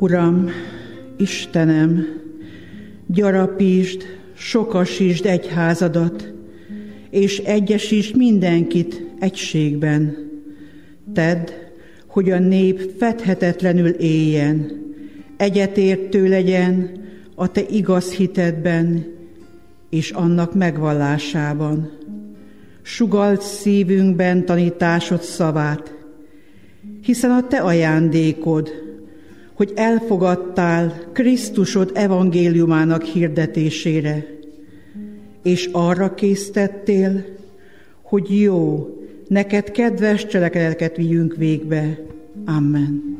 Uram, Istenem, gyarapítsd, sokasítsd egyházadat, és egyesítsd mindenkit egységben. Tedd, hogy a nép fedhetetlenül éljen, egyetértő legyen a te igaz hitedben és annak megvallásában. Sugald szívünkben tanításod szavát, hiszen a te ajándékod, hogy elfogadtál Krisztusod evangéliumának hirdetésére, és arra késztettél, hogy jó, neked kedves cselekedeteket vigyünk végbe. Amen.